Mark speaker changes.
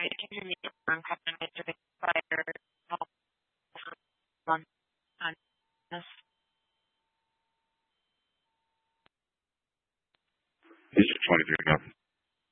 Speaker 1: can hear me on Captain Mr. Fire on this.
Speaker 2: It's 23 now.